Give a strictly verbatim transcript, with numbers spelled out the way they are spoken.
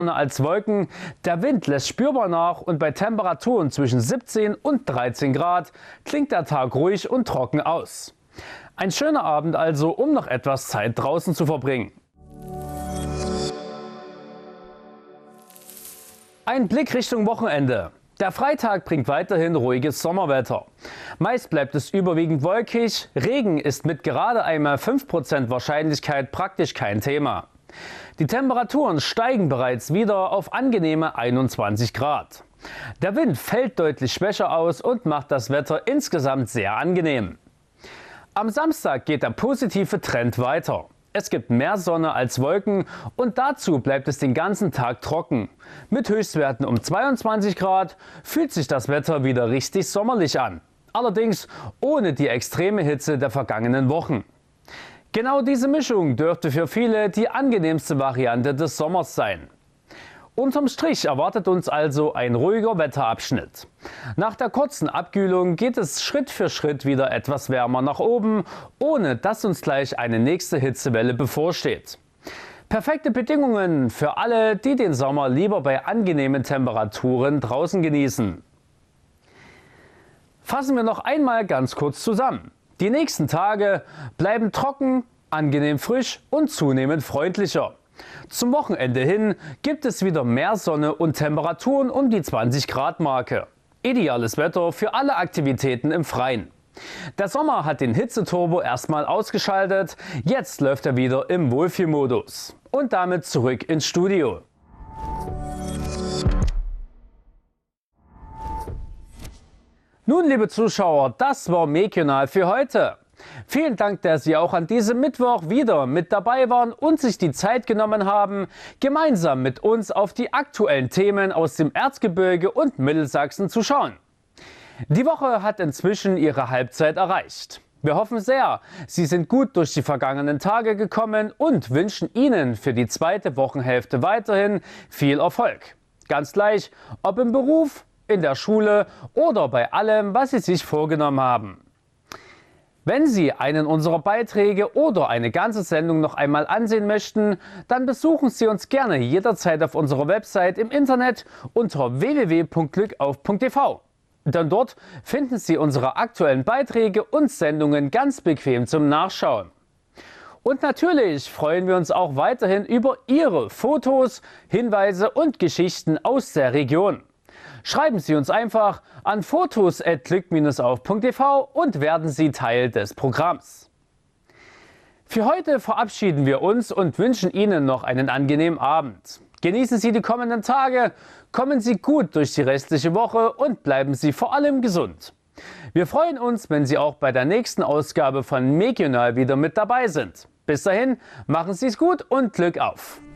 als Wolken. Der Wind lässt spürbar nach und bei Temperaturen zwischen siebzehn und dreizehn Grad klingt der Tag ruhig und trocken aus. Ein schöner Abend also, um noch etwas Zeit draußen zu verbringen. Ein Blick Richtung Wochenende. Der Freitag bringt weiterhin ruhiges Sommerwetter. Meist bleibt es überwiegend wolkig, Regen ist mit gerade einmal fünf Prozent Wahrscheinlichkeit praktisch kein Thema. Die Temperaturen steigen bereits wieder auf angenehme einundzwanzig Grad. Der Wind fällt deutlich schwächer aus und macht das Wetter insgesamt sehr angenehm. Am Samstag geht der positive Trend weiter. Es gibt mehr Sonne als Wolken und dazu bleibt es den ganzen Tag trocken. Mit Höchstwerten um zweiundzwanzig Grad fühlt sich das Wetter wieder richtig sommerlich an. Allerdings ohne die extreme Hitze der vergangenen Wochen. Genau diese Mischung dürfte für viele die angenehmste Variante des Sommers sein. Unterm Strich erwartet uns also ein ruhiger Wetterabschnitt. Nach der kurzen Abkühlung geht es Schritt für Schritt wieder etwas wärmer nach oben, ohne dass uns gleich eine nächste Hitzewelle bevorsteht. Perfekte Bedingungen für alle, die den Sommer lieber bei angenehmen Temperaturen draußen genießen. Fassen wir noch einmal ganz kurz zusammen. Die nächsten Tage bleiben trocken, angenehm frisch und zunehmend freundlicher. Zum Wochenende hin gibt es wieder mehr Sonne und Temperaturen um die zwanzig Grad Marke. Ideales Wetter für alle Aktivitäten im Freien. Der Sommer hat den Hitzeturbo erstmal ausgeschaltet, jetzt läuft er wieder im Wohlfühlmodus. Und damit zurück ins Studio. Nun, liebe Zuschauer, das war Mekional für heute. Vielen Dank, dass Sie auch an diesem Mittwoch wieder mit dabei waren und sich die Zeit genommen haben, gemeinsam mit uns auf die aktuellen Themen aus dem Erzgebirge und Mittelsachsen zu schauen. Die Woche hat inzwischen ihre Halbzeit erreicht. Wir hoffen sehr, Sie sind gut durch die vergangenen Tage gekommen und wünschen Ihnen für die zweite Wochenhälfte weiterhin viel Erfolg. Ganz gleich, ob im Beruf, in der Schule oder bei allem, was Sie sich vorgenommen haben. Wenn Sie einen unserer Beiträge oder eine ganze Sendung noch einmal ansehen möchten, dann besuchen Sie uns gerne jederzeit auf unserer Website im Internet unter w w w punkt glückauf punkt t v. Denn dort finden Sie unsere aktuellen Beiträge und Sendungen ganz bequem zum Nachschauen. Und natürlich freuen wir uns auch weiterhin über Ihre Fotos, Hinweise und Geschichten aus der Region. Schreiben Sie uns einfach an fotos at glück auf punkt t v und werden Sie Teil des Programms. Für heute verabschieden wir uns und wünschen Ihnen noch einen angenehmen Abend. Genießen Sie die kommenden Tage, kommen Sie gut durch die restliche Woche und bleiben Sie vor allem gesund. Wir freuen uns, wenn Sie auch bei der nächsten Ausgabe von Mekional wieder mit dabei sind. Bis dahin, machen Sie es gut und Glück auf!